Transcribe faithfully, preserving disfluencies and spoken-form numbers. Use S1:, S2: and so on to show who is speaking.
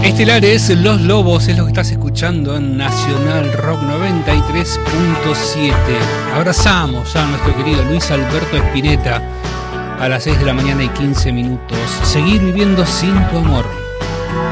S1: Estelares, Los Lobos, es lo que estás escuchando en Nacional Rock noventa y tres punto siete. Abrazamos a nuestro querido Luis Alberto Spinetta a las seis de la mañana y quince minutos. Seguir viviendo sin tu amor.